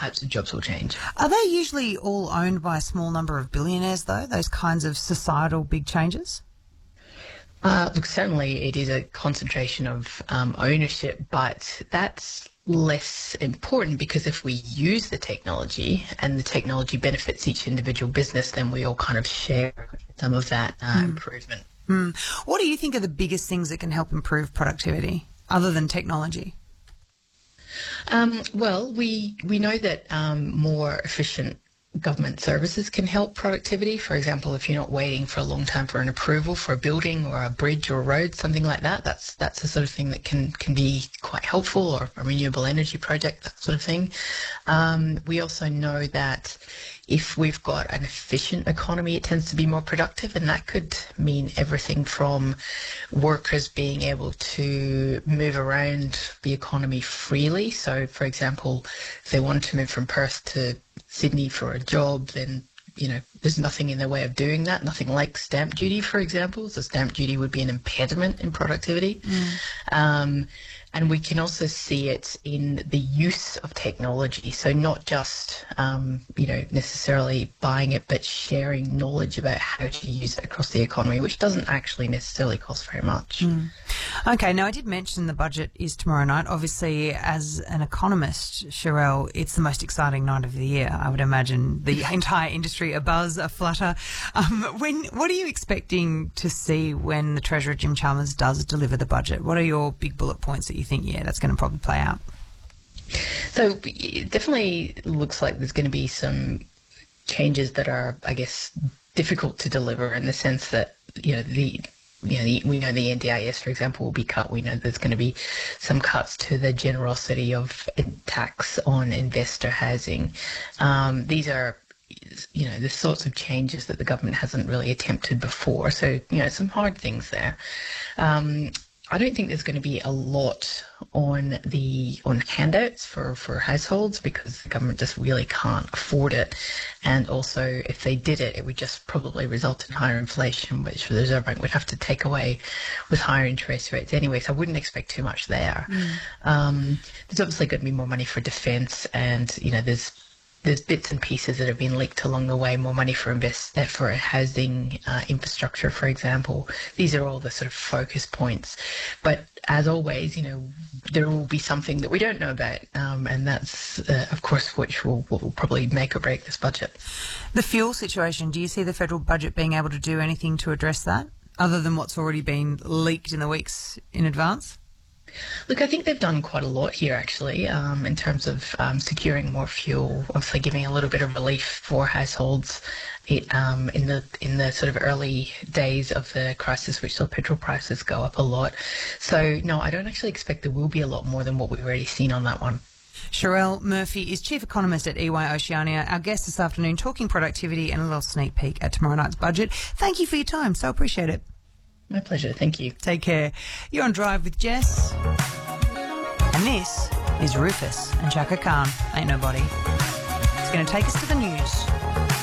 types of jobs will change. Are they usually all owned by a small number of billionaires, though, those kinds of societal big changes? Look, certainly it is a concentration of ownership, but that's less important because if we use the technology and the technology benefits each individual business, then we all kind of share some of that improvement. What do you think are the biggest things that can help improve productivity other than technology? Well, we know that more efficient government services can help productivity. For example, if you're not waiting for a long time for an approval for a building or a bridge or a road, something like that, that's the sort of thing that can be quite helpful, or a renewable energy project, that sort of thing. We also know that if we've got an efficient economy, it tends to be more productive, and that could mean everything from workers being able to move around the economy freely. So, for example, if they wanted to move from Perth to Sydney for a job, then there's nothing in their way of doing that, nothing like stamp duty, for example. So stamp duty would be an impediment in productivity. And we can also see it in the use of technology. So not just, necessarily buying it, but sharing knowledge about how to use it across the economy, which doesn't actually necessarily cost very much. Okay, now I did mention the budget is tomorrow night. Obviously, as an economist, Sherelle, it's the most exciting night of the year. I would imagine the entire industry abuzz, aflutter. What are you expecting to see when the Treasurer, Jim Chalmers, does deliver the budget? What are your big bullet points that you think, that's going to probably play out? So it definitely looks like there's going to be some changes that are, I guess, difficult to deliver, in the sense that, we know the NDIS, for example, will be cut. We know there's going to be some cuts to the generosity of tax on investor housing. These are, the sorts of changes that the government hasn't really attempted before. So, some hard things there. I don't think there's going to be a lot on handouts for households, because the government just really can't afford it. And also, if they did it, it would just probably result in higher inflation, which the Reserve Bank would have to take away with higher interest rates anyway. So I wouldn't expect too much there. There's obviously going to be more money for defence, and there's bits and pieces that have been leaked along the way, more money for housing infrastructure, for example. These are all the sort of focus points. But as always, there will be something that we don't know about, and that's, of course, which will probably make or break this budget. The fuel situation, do you see the federal budget being able to do anything to address that, other than what's already been leaked in the weeks in advance? Look, I think they've done quite a lot here, actually, in terms of securing more fuel, obviously giving a little bit of relief for households in the sort of early days of the crisis, which saw petrol prices go up a lot. So, no, I don't actually expect there will be a lot more than what we've already seen on that one. Sherelle Murphy is Chief Economist at EY Oceania, our guest this afternoon, talking productivity and a little sneak peek at tomorrow night's budget. Thank you for your time. So appreciate it. My pleasure. Thank you. Take care. You're on Drive with Jess. And this is Rufus and Chaka Khan. Ain't Nobody. It's going to take us to the news.